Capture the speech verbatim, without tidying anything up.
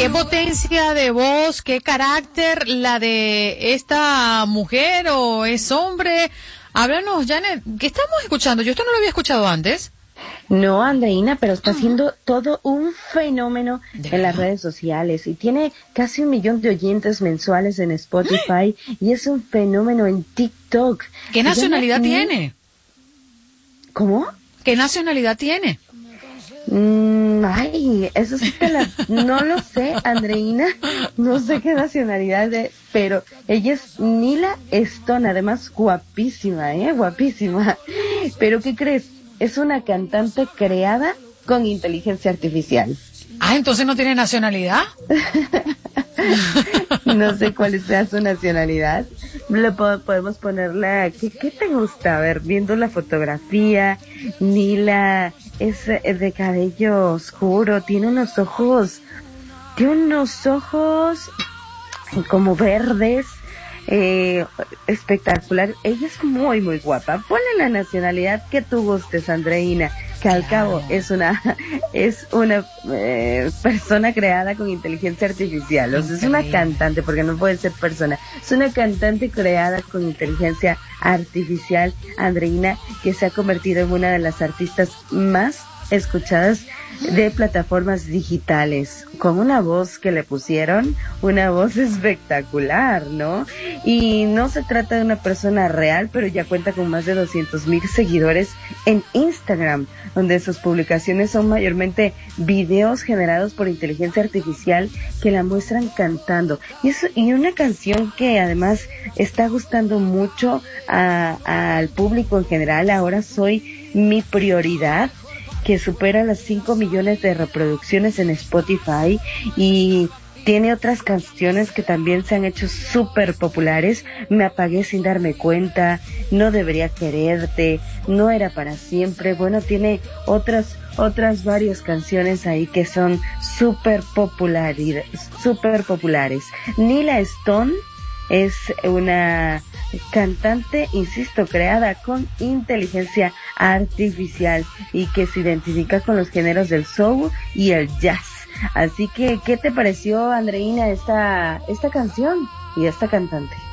qué potencia de voz, qué carácter la de esta mujer o es hombre. Háblanos, Janet, ¿qué estamos escuchando? Yo esto no lo había escuchado antes. No, Andreina, pero está haciendo todo un fenómeno en las redes sociales y tiene casi un millón de oyentes mensuales en Spotify y es un fenómeno en TikTok. ¿Qué nacionalidad tiene? ¿Cómo? ¿Qué nacionalidad tiene? Mm, ay, eso sí te la... No lo sé, Andreina, no sé qué nacionalidad es, pero ella es Nila Stone, además guapísima, ¿eh? Guapísima. Pero ¿qué crees? Es una cantante creada con inteligencia artificial. Ah, entonces no tiene nacionalidad. No sé cuál sea su nacionalidad. Le po- podemos ponerla. ¿Qué, ¿Qué te gusta? A ver, viendo la fotografía, Nila es eh, de cabello oscuro, tiene unos ojos, tiene unos ojos como verdes. Eh, espectacular, ella es muy muy guapa. Ponle la nacionalidad que tú gustes, Andreina, que al cabo es una es una eh, persona creada con inteligencia artificial, o sea, es una cantante, porque no puede ser persona, es una cantante creada con inteligencia artificial, Andreina, que se ha convertido en una de las artistas más escuchadas de plataformas digitales, con una voz que le pusieron, una voz espectacular, ¿no? Y no se trata de una persona real, pero ya cuenta con más de doscientos mil seguidores en Instagram, donde sus publicaciones son mayormente videos generados por inteligencia artificial que la muestran cantando. Y, eso, y una canción que además está gustando mucho a, a, al público en general, Ahora Soy Mi Prioridad, que supera las cinco millones de reproducciones en Spotify y tiene otras canciones que también se han hecho súper populares. Me apagué sin darme cuenta, No debería quererte, No era para siempre. Bueno, tiene otras otras varias canciones ahí que son súper populares, súper populares. Nila Stone es una cantante, insisto, creada con inteligencia artificial y que se identifica con los géneros del soul y el jazz. Así que, ¿qué te pareció, Andreina, esta, esta canción y esta cantante?